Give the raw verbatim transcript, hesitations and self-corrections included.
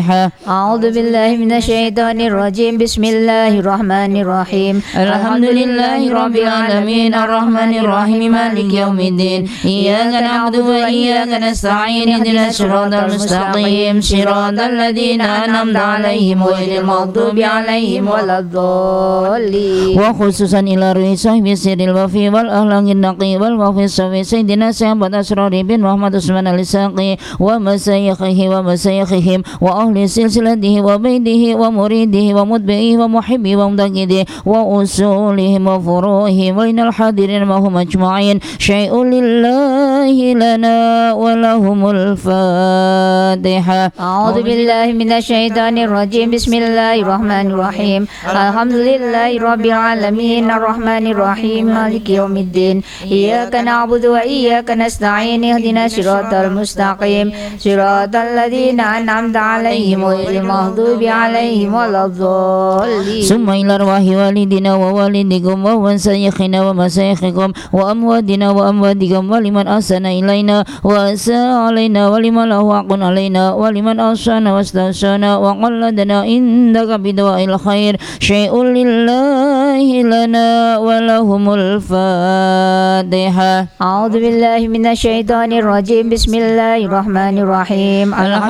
أعوذ بالله من الشيطان الرجيم بسم الله الرحمن الرحيم الحمد لله رب العالمين الرحمن الرحيم مالك يوم الدين إياك نعبد وإياك نستعين اهدنا الصراط المستقيم صراط الذين أنعمت عليهم غير المغضوب عليهم ولا الضالين. وخصوصا إلى روح صاحب السر الوفي والأخلاق النقي والوفي الصفي سيدنا سيد أسرار بن محمد عثمان الساقي ومشايخه ومشايخهم وأهل سلسلته وبيته ومريده ومتبعه ومحبه ومدقده وأصولهم وفروعهم وإن الحاضرين معهم أجمعين شيء لله لنا ولهم الفاتحة. أعوذ بالله من الشيطان الرجيم بسم الله الرحمن الرحيم الحمد لله رب العالمين الرحمن الرحيم مالك يوم الدين إياك نعبد وإياك نستعين اهدنا الصراط المستقيم صراط الذين أنعمت عليهم غير المغضوب عليهم ولا الضالين. ثم إلى أرواح والدنا ووالدكم ومشايخنا ومشايخكم وأمواتنا وأمواتكم ولمن أحسن إلينا وأساء علينا ولمن له حق علينا ولمن أوصانا واستوصانا وقلدنا عندك بدعاء الخير شيء لله لنا ولهم الفاتحة. أعوذ بالله من الشيطان الرجيم بسم الله الرحمن الرحيم